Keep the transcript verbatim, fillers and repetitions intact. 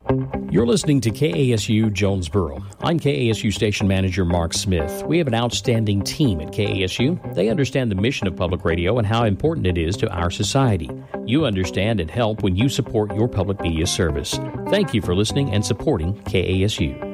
You're listening to K A S U Jonesboro. I'm K A S U Station Manager Mark Smith. We have an outstanding team at K A S U. They understand the mission of public radio and how important it is to our society. You understand and help when you support your public media service. Thank you for listening and supporting K A S U.